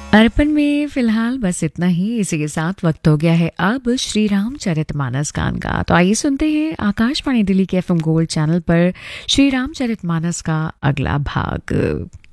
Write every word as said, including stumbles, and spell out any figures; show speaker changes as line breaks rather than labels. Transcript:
अर्पण में फिलहाल बस इतना ही। इसी के साथ वक्त हो गया है अब श्री रामचरितमानस गान का। तो आइए सुनते हैं आकाशवाणी दिल्ली के एफएम गोल्ड चैनल पर श्री रामचरितमानस का अगला भाग।